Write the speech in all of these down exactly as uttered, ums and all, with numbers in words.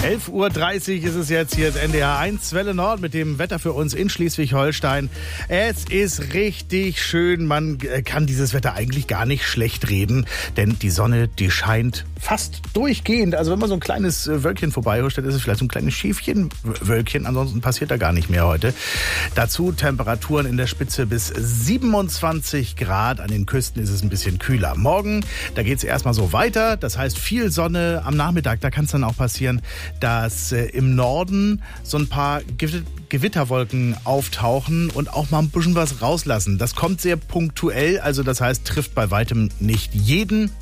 elf Uhr dreißig ist es jetzt, hier ist N D R eins Welle Nord mit dem Wetter für uns in Schleswig-Holstein. Es ist richtig schön, man kann dieses Wetter eigentlich gar nicht schlecht reden, denn die Sonne, die scheint fast durchgehend. Also wenn man so ein kleines Wölkchen vorbeihuscht, dann ist es vielleicht so ein kleines Schäfchenwölkchen, ansonsten passiert da gar nicht mehr heute. Dazu Temperaturen in der Spitze bis siebenundzwanzig Grad, an den Küsten ist es ein bisschen kühler. Morgen, da geht es erstmal so weiter, das heißt viel Sonne am Nachmittag, da kann es dann auch passieren, dass äh, im Norden so ein paar Gew- Gewitterwolken auftauchen und auch mal ein bisschen was rauslassen. Das kommt sehr punktuell, also das heißt, trifft bei weitem nicht jeden.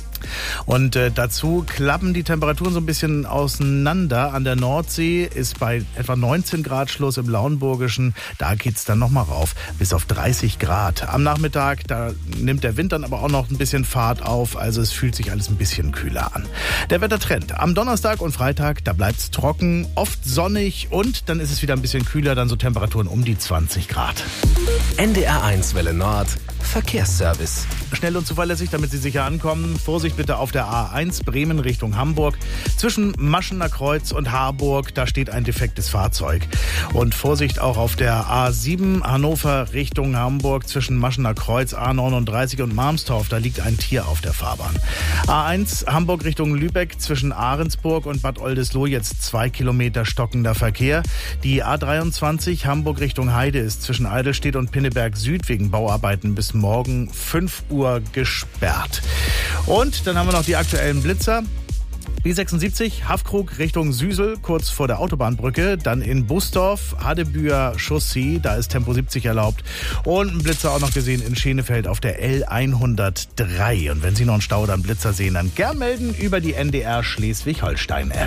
Und äh, dazu klappen die Temperaturen so ein bisschen auseinander. An der Nordsee ist bei etwa neunzehn Grad Schluss, im Lauenburgischen. Da geht's dann nochmal rauf bis auf dreißig Grad. Am Nachmittag, da nimmt der Wind dann aber auch noch ein bisschen Fahrt auf. Also es fühlt sich alles ein bisschen kühler an. Der Wettertrend. Am Donnerstag und Freitag, da bleibt's trocken, oft sonnig und dann ist es wieder ein bisschen kühler. Dann so Temperaturen um die zwanzig Grad. N D R eins Welle Nord Verkehrsservice. Schnell und zuverlässig, damit Sie sicher ankommen. Vorsicht bitte auf der A eins Bremen Richtung Hamburg. Zwischen Maschener Kreuz und Harburg, da steht ein defektes Fahrzeug. Und Vorsicht auch auf der A sieben Hannover Richtung Hamburg. Zwischen Maschener Kreuz, A neununddreißig und Marmstorf, da liegt ein Tier auf der Fahrbahn. A eins Hamburg Richtung Lübeck. Zwischen Ahrensburg und Bad Oldesloe jetzt zwei Kilometer stockender Verkehr. Die A dreiundzwanzig Hamburg Richtung Heide ist zwischen Eidelstedt und Pinneberg Süd wegen Bauarbeiten bis morgen fünf Uhr gesperrt. Und dann haben wir noch die aktuellen Blitzer. B sechsundsiebzig, Haffkrug Richtung Süsel, kurz vor der Autobahnbrücke. Dann in Busdorf, Hadebüer Chaussee, da ist Tempo siebzig erlaubt. Und ein Blitzer auch noch gesehen in Schenefeld auf der L hundertdrei. Und wenn Sie noch einen Stau oder einen Blitzer sehen, dann gern melden über die N D R Schleswig-Holstein-App.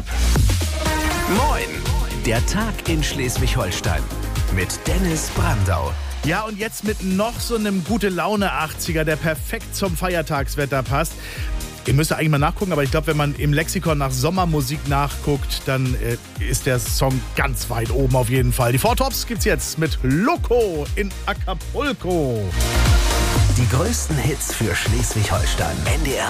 Moin, der Tag in Schleswig-Holstein mit Dennis Brandau. Ja, und jetzt mit noch so einem Gute-Laune-achtziger, der perfekt zum Feiertagswetter passt. Ihr müsst eigentlich mal nachgucken, aber ich glaube, wenn man im Lexikon nach Sommermusik nachguckt, dann äh, ist der Song ganz weit oben auf jeden Fall. Die Four Tops gibt's jetzt mit Loco in Acapulco. Die größten Hits für Schleswig-Holstein. N D R